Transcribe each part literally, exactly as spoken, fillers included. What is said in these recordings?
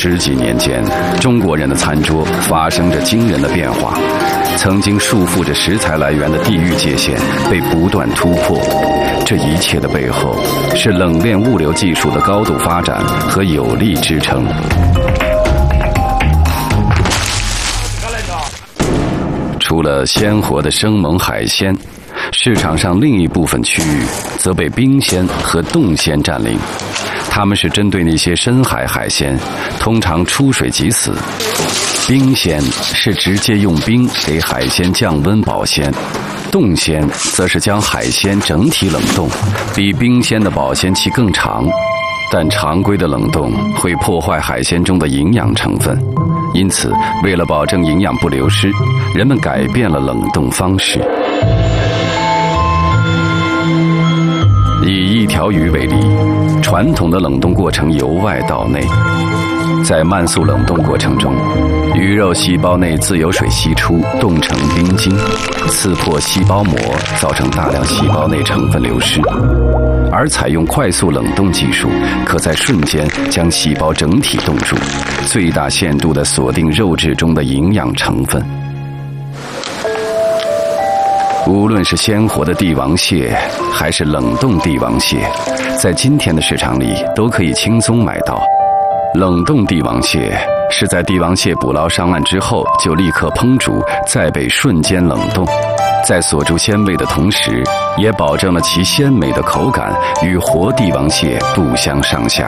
十几年间，中国人的餐桌发生着惊人的变化，曾经束缚着食材来源的地域界限被不断突破。这一切的背后，是冷链物流技术的高度发展和有力支撑。除了鲜活的生猛海鲜，市场上另一部分区域则被冰鲜和冻鲜占领。它们是针对那些深海海鲜，通常出水即死。冰鲜是直接用冰给海鲜降温保鲜，冻鲜则是将海鲜整体冷冻，比冰鲜的保鲜期更长。但常规的冷冻会破坏海鲜中的营养成分，因此为了保证营养不流失，人们改变了冷冻方式。以一条鱼为例，传统的冷冻过程由外到内，在慢速冷冻过程中，鱼肉细胞内自由水析出，冻成冰晶，刺破细胞膜，造成大量细胞内成分流失。而采用快速冷冻技术，可在瞬间将细胞整体冻住，最大限度地锁定肉质中的营养成分。无论是鲜活的帝王蟹，还是冷冻帝王蟹，在今天的市场里都可以轻松买到。冷冻帝王蟹是在帝王蟹捕捞上岸之后就立刻烹煮，再被瞬间冷冻，在锁住鲜味的同时，也保证了其鲜美的口感与活帝王蟹不相上下。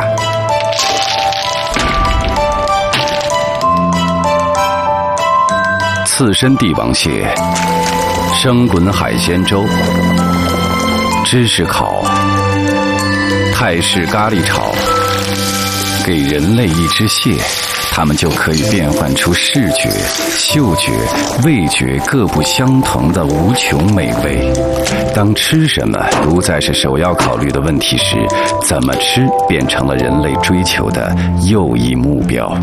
刺身帝王蟹、生滚海鲜粥、芝士烤、泰式咖喱炒，给人类一只蟹，它们就可以变换出视觉、嗅觉、味觉各不相同的无穷美味。当吃什么不再是首要考虑的问题时，怎么吃变成了人类追求的又一目标。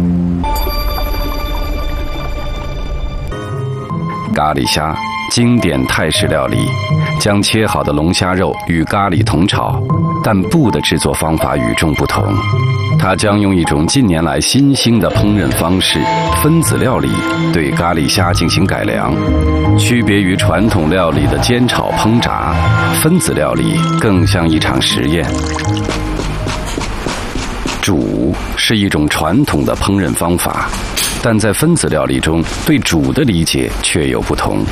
咖喱虾，经典泰式料理，将切好的龙虾肉与咖喱同炒，但布的制作方法与众不同。它将用一种近年来新兴的烹饪方式——分子料理，对咖喱虾进行改良。区别于传统料理的煎炒烹炸，分子料理更像一场实验。煮是一种传统的烹饪方法，但在分子料理中，对煮的理解却有不同。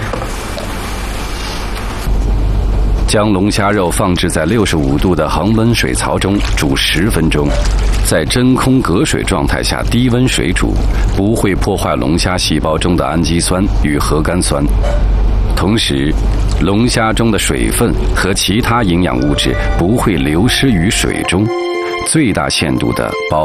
将龙虾肉放置在六十五度的恒温水槽中煮十分钟，在真空隔水状态下低温水煮，不会破坏龙虾细胞中的氨基酸与核苷酸。同时，龙虾中的水分和其他营养物质不会流失于水中，最大限度地保